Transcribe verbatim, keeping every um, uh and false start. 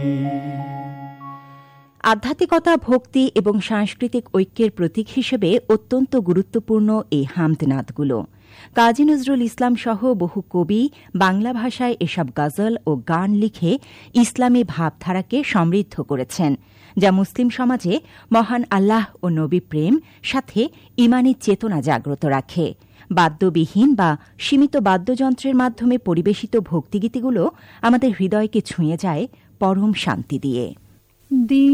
আধ্যাত্মিকতা, ভক্তি এবং সাংস্কৃতিক ঐক্যের প্রতীক হিসেবে অত্যন্ত গুরুত্বপূর্ণ এই হামদনাদগুলো। কাজী নজরুল ইসলাম সহ বহু কবি বাংলা ভাষায় এসব গজল ও গান লিখে ইসলামী ভাবধারাকে সমৃদ্ধ করেছেন, যা মুসলিম সমাজে মহান আল্লাহ ও নবী প্রেম সাথে ইমানি চেতনা জাগ্রত রাখে। বাদ্যবিহীন বা সীমিত বাদ্যযন্ত্রের মাধ্যমে পরিবেশিত ভক্তিগীতিগুলো আমাদের হৃদয়কে ছুঁয়ে যায় পরম শান্তি দিয়ে।